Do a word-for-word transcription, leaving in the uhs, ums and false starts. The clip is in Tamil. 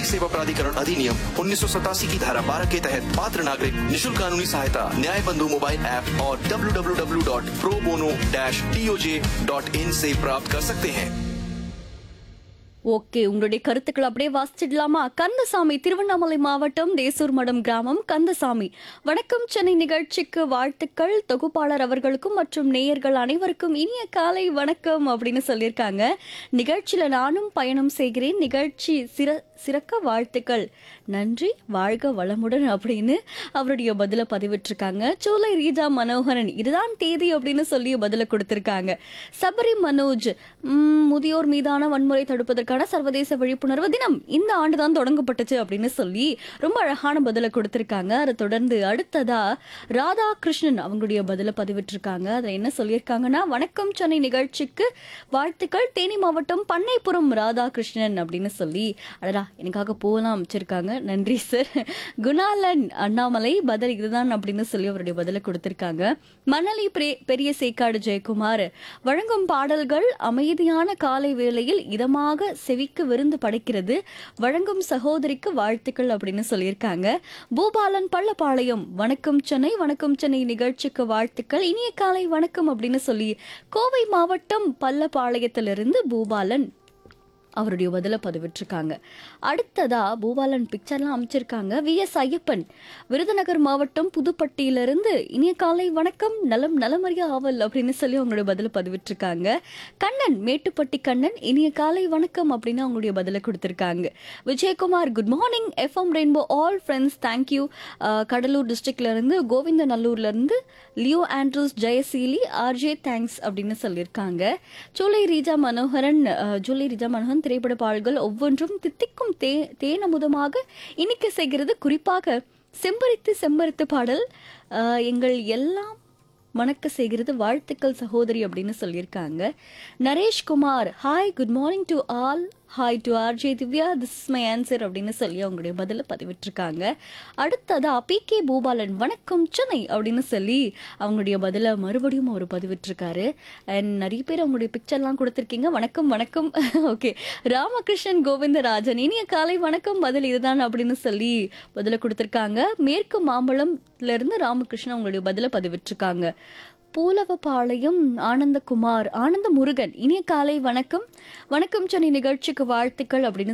सेवा प्राधिकरण अधिनियम उन्नीस सौ सतासी की धारा बारह के तहत पात्र नागरिक निशुल्क कानूनी सहायता न्याय बंधु मोबाइल ऐप और W W W dot pro bono dash D O J dot in से प्राप्त कर सकते हैं। ஓகே, உங்களுடைய கருத்துக்கள் அப்படியே வாசிச்சிடலாமா? கந்தசாமி, திருவண்ணாமலை மாவட்டம் தேசூர் மடம் கிராமம். கந்தசாமி, வணக்கம் சென்னை நிகழ்ச்சிக்கு வாழ்த்துக்கள். தொகுப்பாளர் அவர்களுக்கும் மற்றும் நேயர்கள் அனைவருக்கும் இனிய காலை வணக்கம் அப்படின்னு சொல்லியிருக்காங்க. நிகழ்ச்சியில நானும் பயணம் செய்கிறேன், நிகழ்ச்சி சிற சிறக்க வாழ்த்துக்கள், நன்றி, வாழ்க வளமுடன் அப்படின்னு அவருடைய பதில பதிவிட்டிருக்காங்க. சோலை ரீஜா மனோகரன், இதுதான் தேதி அப்படின்னு சொல்லி பதில கொடுத்திருக்காங்க. சபரி மனோஜ், முதியோர் மீதான வன்முறை தடுப்பதற்கான சர்வதேச விழிப்புணர்வு தினம் இந்த ஆண்டுதான் தொடங்கப்பட்டுச்சு அப்படின்னு சொல்லி ரொம்ப அழகான பதில கொடுத்திருக்காங்க. அதை தொடர்ந்து அடுத்ததா ராதாகிருஷ்ணன் அவங்களுடைய பதில பதிவிட்டிருக்காங்க. அதுல என்ன சொல்லியிருக்காங்கன்னா, வணக்கம் சென்னை நிகழ்ச்சிக்கு வாழ்த்துக்கள், தேனி மாவட்டம் பண்ணைப்புறம் ராதாகிருஷ்ணன் அப்படின்னு சொல்லி அடடா எனக்காக போகலாம் அமைச்சிருக்காங்க. நன்றி சார். குணாலன் அண்ணாமலை, பதில் இதுதான் அப்படின்னு சொல்லி அவருடைய பதில கொடுத்திருக்காங்க. மணலி பெரிய சேக்காடு ஜெயக்குமார், வழங்கும் பாடல்கள் அமைதியான காலை வேளையில் இதமாக செவிக்கு விருந்து படைக்கிறது, வழங்கும் சகோதரிக்கு வாழ்த்துக்கள் அப்படின்னு சொல்லியிருக்காங்க. பூபாலன் பள்ளப்பாளையம், வணக்கம் சென்னை, வணக்கம் சென்னை நிகழ்ச்சிக்கு வாழ்த்துக்கள், இனிய காலை வணக்கம் அப்படின்னு சொல்லி கோவை மாவட்டம் பள்ளப்பாளையத்திலிருந்து பூபாலன் அவருடைய பதில பதிவிட்டிருக்காங்க. அடுத்ததா பூபாலன் பிக்சர்லாம் அமைச்சிருக்காங்க. வி எஸ் ஐயப்பன், விருதுநகர் மாவட்டம் புதுப்பட்டியிலிருந்து இனிய காலை வணக்கம், நலம் நலமறிய ஆவல் அப்படின்னு சொல்லி அவங்களுடைய பதில பதிவிட்டிருக்காங்க. கண்ணன், மேட்டுப்பட்டி கண்ணன், இனிய காலை வணக்கம் அப்படின்னு அவங்களுடைய பதில கொடுத்திருக்காங்க. Vijayakumar, good morning F M rainbow all friends, thank you. Cuddalore டிஸ்ட்ரிக்ட்ல இருந்து கோவிந்தநல்லூர்ல இருந்து Leo Andrews Jayaseeli, RJ thanks அப்படின்னு சொல்லியிருக்காங்க. ஜூலை ரீஜா மனோகரன், ஜூலை ரீஜா மனோகரன், திரைப்பட பாடல்கள் ஒவ்வொன்றும் தித்திக்கும் தே தேனமுதமாக இனிக்க செய்கிறது, குறிப்பாக செம்பரித்து செம்பரித்து பாடல் எங்கள் எல்லாம் மணக்க செய்கிறது, வாழ்த்துக்கள் சகோதரி அப்படின்னு சொல்லியிருக்காங்க. Naresh Kumar, hi, good morning to all, hi to RJ Divya, this is my answer அப்படின்னு சொல்லி அவங்களுடைய பதில பதிவிட்டிருக்காங்க. அடுத்ததா பி கே பூபாலன், வணக்கம் சென்னை அப்படின்னு சொல்லி அவங்களுடைய பதில மறுபடியும் அவர் பதிவிட்டிருக்காரு. அண்ட் நிறைய பேர் அவங்களுடைய பிக்சர்லாம் கொடுத்துருக்கீங்க. வணக்கம் வணக்கம். ஓகே, ராமகிருஷ்ணன் கோவிந்தராஜன், இனிய காலை வணக்கம், பதில் இதுதான் அப்படின்னு சொல்லி பதில கொடுத்துருக்காங்க. மேற்கு மாம்பழம்ல இருந்து ராமகிருஷ்ணன் அவங்களுடைய பதில பதிவிட்டிருக்காங்க. பூலவபாளையம் ஆனந்தகுமார், ஆனந்த முருகன், இனிய காலை வணக்கம், வணக்கம் சென்னை நிகழ்ச்சிக்கு வாழ்த்துக்கள் அப்படின்னு